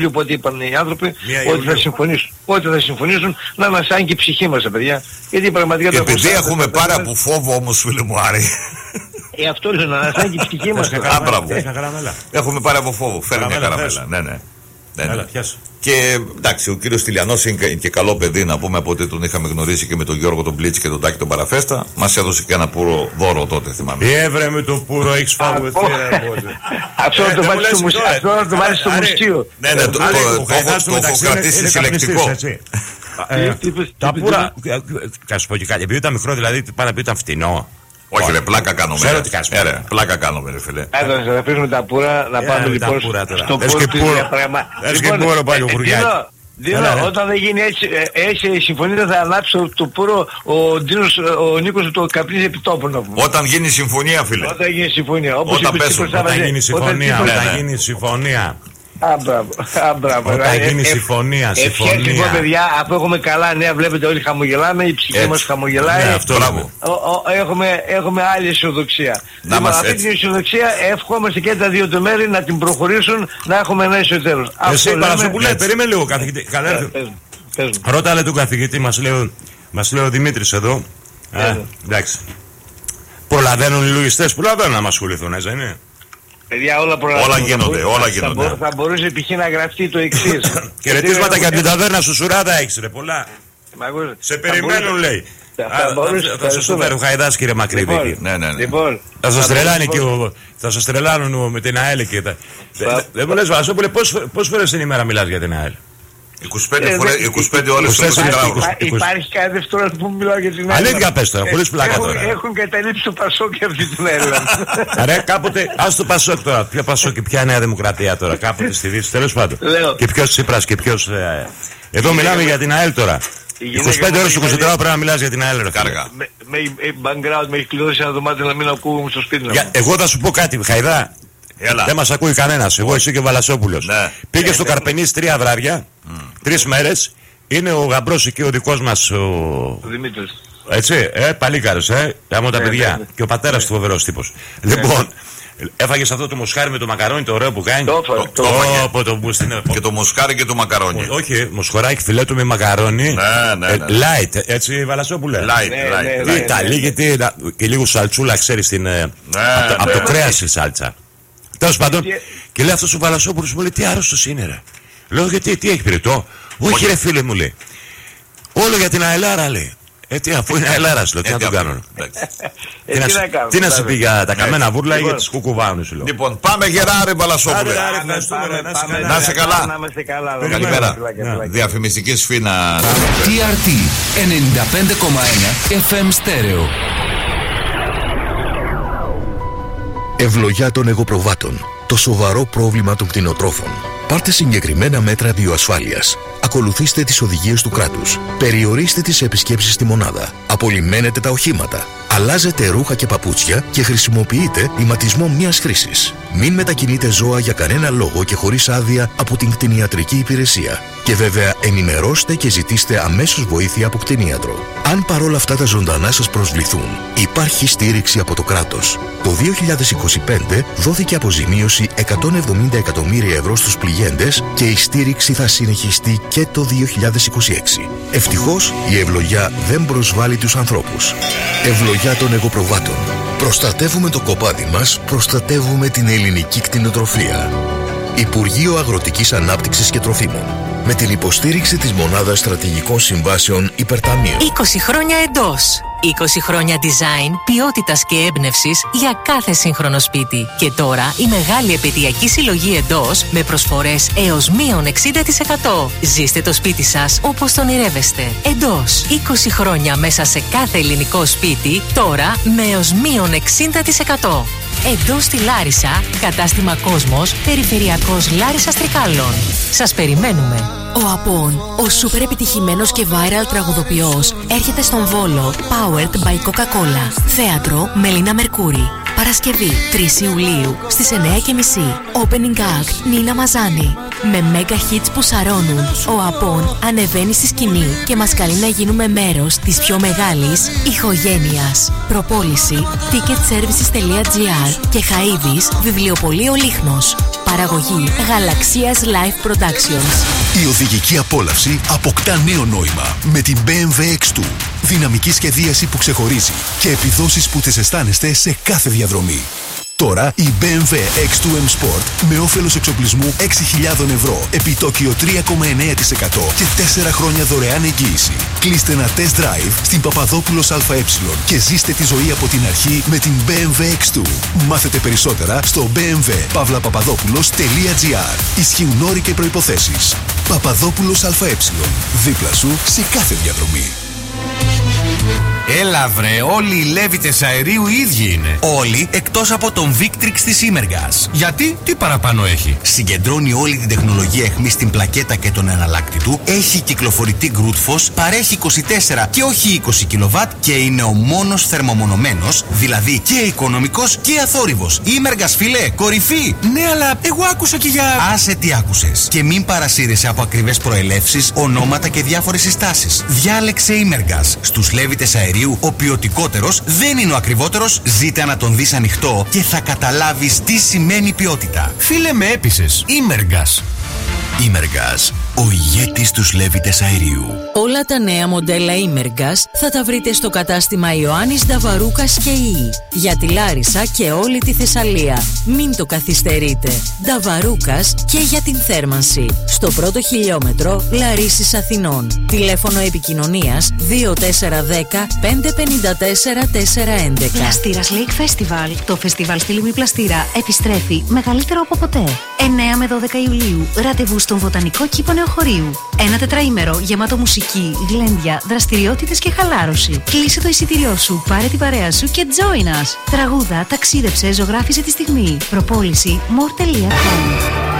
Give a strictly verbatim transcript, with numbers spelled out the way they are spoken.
Οπότε είπαν οι άνθρωποι ότι θα συμφωνήσουν, ότι θα συμφωνήσουν να μας άγγει η ψυχή μας, παιδιά. Γιατί πραγματικά... Επειδή έχουμε πάρα από φόβο όμως, φίλε μου Άρη. Ε, αυτό λέω, να μας άγγει η ψυχή μας. Έχουμε πάρα από φόβο. Φέρνει μια καραμέλα. Ναι, ναι. Ναι, ναι. Και εντάξει, ο κύριος Τηλιανός είναι και καλό παιδί, να πούμε, από ότι τον είχαμε γνωρίσει και με τον Γιώργο τον Πλίτση και τον Τάκη τον Παραφέστα. Μας έδωσε και ένα πουρο δώρο τότε, θυμάμαι. Τι έβρε με το πουρο, έχεις φάγει. Αυτό να το βάλεις στο μουσείο. Ναι, ναι, το έχω κρατήσει συλλεκτικό. Τα πουρα, θα σου πω και κάτι, επειδή ήταν μικρό, δηλαδή πάνω να πει ήταν φτηνό. Όχι, ρε, πλάκα κάνουμε. Ξέρω τι κάνεις. Ρε, πλάκα κάνουμε, ρε φίλε. Άρα, θα αφήσουμε τα πουρα, να πάμε λοιπόν στο πουρο του διαπραγμα... Έχεις και πουρο πάλι ο Βουργιάκη. Δίνω, όταν δεν γίνει έτσι, έτσι συμφωνία, θα ανάψει το πουρο ο, Ντίνος, ο Νίκος το καπνίζει επί τόπου, να πούμε. Όταν γίνει συμφωνία, φίλε. Όταν γίνει συμφωνία. Όπως όταν πέσουν. Όταν γίνει συμφωνία. Όταν γίνει συμφωνία. Όταν γίνει συμφωνία, συμφωνία. Ευχαριστώ, παιδιά, αφού έχουμε καλά νέα, βλέπετε όλοι χαμογελάμε, η ψυχή μας χαμογελάει. Ναι, αυτό μπράβο. Έχουμε, έχουμε άλλη αισιοδοξία. Λοιπόν, αυτή την αισιοδοξία ευχόμαστε και τα δύο το μέρη να την προχωρήσουν, να έχουμε ένα ισοτέρος. Εσύ Παρασοπουλέ, περίμενε λίγο καθηγητή. Ρώτα λέει τον καθηγητή, μας λέει ο Δημήτρης εδώ. Εντάξει. Προλαβαίνουν οι λογιστές, προλαβαίνουν να μας ασχοληθούν, έτσι δεν είναι? Παιδιά, όλα, όλα γίνονται, όλα γίνονται. Θα, θα μπορούσε π.χ. να γραφτεί το εξής. Χαιρετίσματα για την ταβέρνα σου, Σουράδα έχεις ρε πολλά. Σε περιμένουν λέει. Θα σας το φέρω Χαϊδάς, κύριε Μακρύβη. Θα σας τρελάνε και θα σας τρελάνουν με την ΑΕΛ και τα... Δεν μου λες Βασόπουλε, πόσες φορές την ημέρα μιλάς για την ΑΕΛ? είκοσι πέντε ώρες στο εικοσιτετράωρο. Υπάρχει κάτι δευτερόλεπτο που μιλάω για την ΑΕΛ? Αλήθεια πες τώρα, χωρίς πλάκα τώρα. Έχουν καταλήψει το Πασόκ και αυτή την ΑΕΛ. Ρε κάποτε, ας το Πασόκ τώρα. Ποιο Πασόκ και ποια Νέα Δημοκρατία τώρα? Κάποτε στη Δύση, τέλος πάντων. Και ποιος Τσίπρας και ποιος... Εδώ μιλάμε για την ΑΕΛ τώρα. είκοσι πέντε ώρες στο εικοσιτετράωρο πρέπει να μιλάς για την ΑΕΛ. Κάργα. Με background με έχει κλειδώσει ένα δωμάτιο να μην ακούγουμε στο σπίτι μου. Εγώ θα σου πω κάτι, Χαϊδά. Έλα. Δεν μας ακούει κανένας. Εγώ, εσύ και ο Βαλασόπουλος. Ναι. Πήγε ναι, στο ναι, Καρπενής τρία βράδια, mm. τρεις μέρες. Είναι ο γαμπρός εκεί ο δικός μας. Ο, ο Δημήτρης. Έτσι, ε, παλίκαρος, ε. Άμω τα ναι, παιδιά. Ναι, ναι. Και ο πατέρας ναι. του φοβερός τύπος. Ναι. Λοιπόν, έφαγες αυτό το μοσχάρι με το μακαρόνι το ωραίο που κάνει. Το έφαγε. Και το μοσχάρι και το μακαρόνι. Όχι, μοσχοράκι φιλέτο με μακαρόνι. Ναι, ναι. Light, έτσι, Βαλασόπουλε. Light, light. Ιταλή, γιατί και λίγο σαλτσούλα, ξέρεις, από το κρέας η σάλτσα. Τέλος πάντων, και λέει αυτός ο Βαλασόπουλος μου λέει τι άρρωστος είναι ρε. Λέω γιατί, τι έχει πυρετό? Όχι ρε φίλε μου λέει. Όλο για την αελάρα λέει. Ε τι αφού είναι αελάρα λέω, τι να τον κάνω. Τι να σου πει για τα καμένα βούρλα ή για τις κουκουβάνους λέω. Λοιπόν πάμε γερά ρε Βαλασόπουλε. Να είσαι καλά. Καλημέρα. Διαφημιστική σφήνα. τι αρ τι ενενήντα πέντε κόμμα ένα εφ εμ στέρεο. Ευλογιά των εγωπροβάτων. Το σοβαρό πρόβλημα των κτηνοτρόφων. Πάρτε συγκεκριμένα μέτρα βιοασφάλειας. Ακολουθήστε τις οδηγίες του κράτους. Περιορίστε τις επισκέψεις στη μονάδα. Απολυμμένετε τα οχήματα. Αλλάζετε ρούχα και παπούτσια και χρησιμοποιείτε ηματισμό μίας χρήσης. Μην μετακινείτε ζώα για κανένα λόγο και χωρίς άδεια από την κτηνιατρική υπηρεσία. Και βέβαια ενημερώστε και ζητήστε αμέσως βοήθεια από κτηνίατρο. Αν παρόλα αυτά τα ζωντανά σας προσβληθούν, υπάρχει στήριξη από το κράτος. Το δύο χιλιάδες είκοσι πέντε δόθηκε αποζημίωση εκατόν εβδομήντα εκατομμύρια ευρώ στους πληγέντες και η στήριξη θα συνεχιστεί και το δύο χιλιάδες είκοσι έξι. Ευτυχώς η ευλογιά δεν προσβάλλει τους ανθρώπους. Ευλογιά των εγωπροβάτων. Προστατεύουμε το κοπάδι μας, προστατεύουμε την ελληνική κτηνοτροφία. Υπουργείο Αγροτικής Ανάπτυξης και Τροφίμων. Με την υποστήριξη της Μονάδας Στρατηγικών Συμβάσεων Υπερταμείου. είκοσι χρόνια εντός. είκοσι χρόνια design, ποιότητας και έμπνευσης για κάθε σύγχρονο σπίτι. Και τώρα η μεγάλη επαιτειακή συλλογή εντός με προσφορές έως μείον εξήντα τοις εκατό. Ζήστε το σπίτι σας όπως τον ονειρεύεστε. Εντός. είκοσι χρόνια μέσα σε κάθε ελληνικό σπίτι, τώρα με έως μείον εξήντα τοις εκατό. Εντός στη Λάρισα, κατάστημα Κόσμος, περιφερειακός Λάρισσας Τρικάλων. Σας περιμένουμε. Ο Απόν, ο σούπερ επιτυχημένος και viral τραγουδοποιός, έρχεται στον Βόλο, powered by Coca-Cola. Θέατρο Μελίνα Μερκούρη. Παρασκευή τρεις Ιουλίου στις εννιά και μισή. Opening act Νίνα Μαζάνη. Με mega hits που σαρώνουν, ο Απόν ανεβαίνει στη σκηνή και μας καλεί να γίνουμε μέρος της πιο μεγάλης ηχογένειας. Προπόληση ticket services τελεία τζι άρ και Χαΐδης Βιβλιοπωλείο Λίχνος. Παραγωγή Γαλαξίας Life Productions. Η οδηγική απόλαυση αποκτά νέο νόημα με την μπι εμ ντάμπλιου εξ δύο. Δυναμική σχεδίαση που ξεχωρίζει και επιδόσεις που τις αισθάνεστε σε κάθε διαδρομή. Τώρα η μπι εμ ντάμπλιου εξ δύο εμ Sport με όφελος εξοπλισμού έξι χιλιάδες ευρώ, επιτόκιο τρία κόμμα εννέα τοις εκατό και τέσσερα χρόνια δωρεάν εγγύηση. Κλείστε ένα test drive στην Παπαδόπουλος ΑΕ και ζήστε τη ζωή από την αρχή με την μπι εμ ντάμπλιου εξ δύο. Μάθετε περισσότερα στο μπι εμ ντάμπλιου παύλα παπαδόπουλος τελεία τζι άρ. Ισχύουν όροι και προϋποθέσεις. Παπαδόπουλος ΑΕ. Δίπλα σου σε κάθε διαδρομή. Έλα βρε, όλοι οι Λέβητες αερίου οι ίδιοι είναι. Όλοι εκτός από τον Victrix της Imergas. Γιατί, τι παραπάνω έχει? Συγκεντρώνει όλη την τεχνολογία αιχμής στην πλακέτα και τον εναλλάκτη του. Έχει κυκλοφορητή Grootfos, παρέχει είκοσι τέσσερα και όχι είκοσι κιλοβάτ και είναι ο μόνος θερμομονωμένος, δηλαδή και οικονομικός και αθόρυβος. Imergas φίλε, κορυφή! Ναι, αλλά εγώ άκουσα και για... Άσε τι άκουσες. Και μην παρασύρεσαι από ακριβές προελεύσεις, ονόματα και διάφορες συστάσεις. Διάλεξε Imergas. Στους Λέβητες αερίου ο ποιοτικότερος δεν είναι ο ακριβότερος. Ζήτε να τον δεις ανοιχτό και θα καταλάβεις τι σημαίνει ποιότητα. Φίλε, με έπεισες. Imergas. Imergas, ο ηγέτης στους Λέβητες αερίου. Όλα τα νέα μοντέλα Imergas θα τα βρείτε στο κατάστημα Ιωάννης Νταβαρούκας και Ι. Για τη Λάρισα και όλη τη Θεσσαλία. Μην το καθυστερείτε. Νταβαρούκας και για την θέρμανση. Στο πρώτο χιλιόμετρο Λαρίσης Αθηνών. Τηλέφωνο επικοινωνίας δύο τέσσερα ένα μηδέν πέντε πέντε τέσσερα τέσσερα ένα ένα. Πλαστήρας Lake Festival. Το φεστιβάλ στη Λίμνη Πλαστήρα επιστρέφει μεγαλύτερο από ποτέ. εννέα με δώδεκα Ιουλίου. Ραντεβού στον Βοτανικό Κήπο Νεοχωρίου. Ένα τετραήμερο γεμάτο μουσική, γλέντια, δραστηριότητες και χαλάρωση. Κλείσε το εισιτήριό σου, πάρε την παρέα σου και join us. Τραγούδα, ταξίδεψε, ζωγράφισε τη στιγμή. Προπόληση more τελεία com.